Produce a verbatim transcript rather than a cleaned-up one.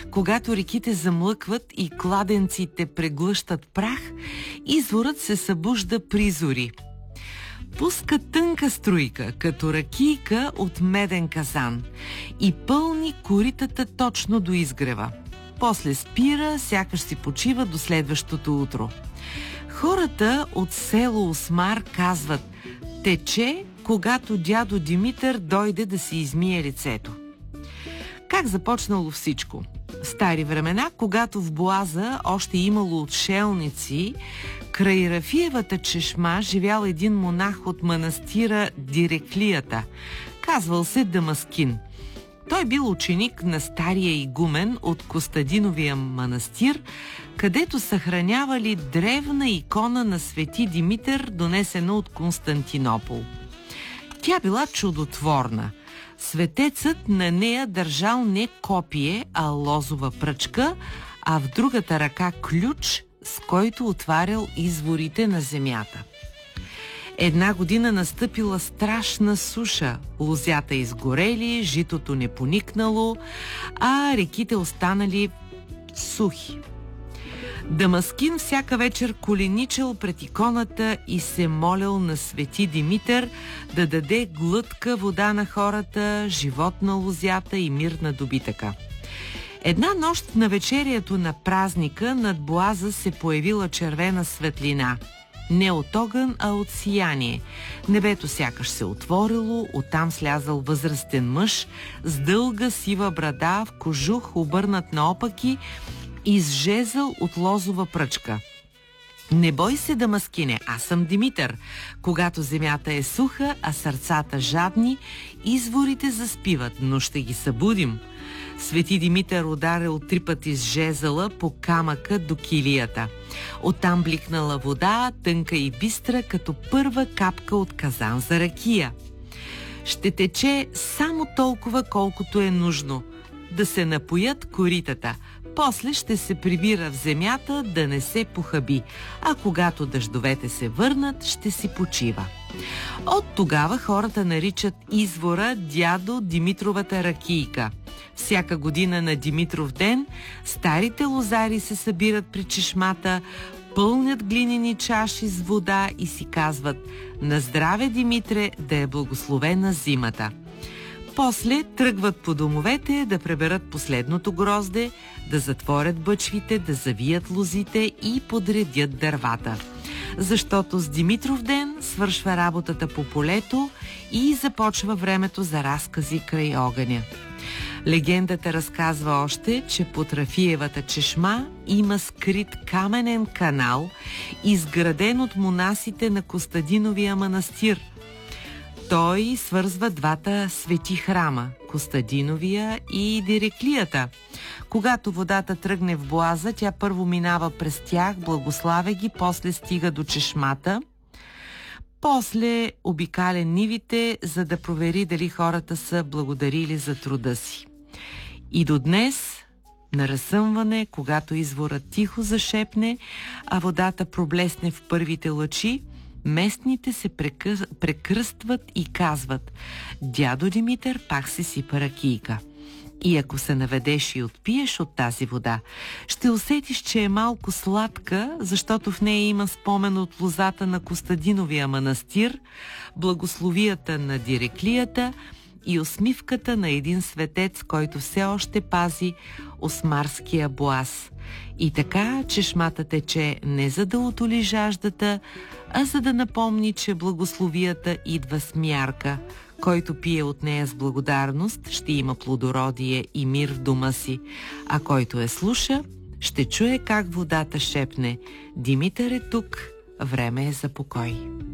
Когато реките замлъкват и кладенците преглъщат прах, изворът се събужда при зори. Пуска тънка струйка, като ракийка от меден казан, и пълни коритата точно до изгрева. После спира, сякаш си почива до следващото утро. Хората от село Осмар казват: тече, когато дядо Димитър дойде да си измие лицето. Как започнало всичко? В стари времена, когато в Боаза още имало отшелници, край Рафиевата чешма живял един монах от манастира Диреклията. Казвал се Дамаскин. Той бил ученик на стария игумен от Костадиновия манастир, където съхранявали древна икона на свети Димитър, донесена от Константинопол. Тя била чудотворна. Светецът на нея държал не копие, а лозова пръчка, а в другата ръка ключ, с който отварял изворите на земята. Една година настъпила страшна суша, лозята изгорели, житото не поникнало, а реките останали сухи. Дамаскин всяка вечер коленичил пред иконата и се молял на свети Димитър да даде глътка вода на хората, живот на лозята и мир на добитъка. Една нощ на вечерието на празника над Боаза се появила червена светлина. Не от огън, а от сияние. Небето сякаш се отворило, оттам слязал възрастен мъж с дълга сива брада, в кожух обърнат наопаки и с жезъл от лозова пръчка. Не бой се, Дамаскине, аз съм Димитър. Когато земята е суха, а сърцата жадни, изворите заспиват, но ще ги събудим. Свети Димитър ударил три пъти с жезъла по камъка до килията. Оттам бликнала вода, тънка и бистра, като първа капка от казан за ракия. Ще тече само толкова, колкото е нужно. Да се напоят коритата. После ще се прибира в земята да не се похаби, а когато дъждовете се върнат, ще си почива. От тогава хората наричат извора дядо Димитровата ракийка. Всяка година на Димитров ден старите лозари се събират при чешмата, пълнят глинени чаши с вода и си казват: на здраве, Димитре, да е благословена зимата. После тръгват по домовете да преберат последното грозде, да затворят бъчвите, да завият лозите и подредят дървата. Защото с Димитров ден свършва работата по полето и започва времето за разкази край огъня. Легендата разказва още, че под Рафиевата чешма има скрит каменен канал, изграден от монасите на Костадиновия манастир. Той свързва двата свети храма – Костадиновия и Диреклията. Когато водата тръгне в Боаза, тя първо минава през тях, благославя ги, после стига до чешмата, после обикаля нивите, за да провери дали хората са благодарили за труда си. И до днес, на разсъмване, когато изворът тихо зашепне, а водата проблесне в първите лъчи, местните се прекъс... прекръстват и казват: дядо Димитър пак си сипа ракийка. И ако се наведеш и отпиеш от тази вода, ще усетиш, че е малко сладка, защото в нея има спомен от лозата на Костадиновия манастир, благословията на Диреклията и усмивката на един светец, който все още пази осмарския Боаз. И така чешмата тече не за да утоли жаждата, а за да напомни, че благословията идва с мярка. Който пие от нея с благодарност, ще има плодородие и мир в дома си, а който я слуша, ще чуе как водата шепне: Димитър е тук, време е за покой.